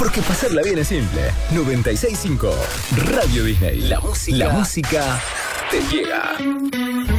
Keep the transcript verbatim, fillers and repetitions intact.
Porque pasarla bien es simple. noventa y seis punto cinco Radio Disney. La música. La música te llega.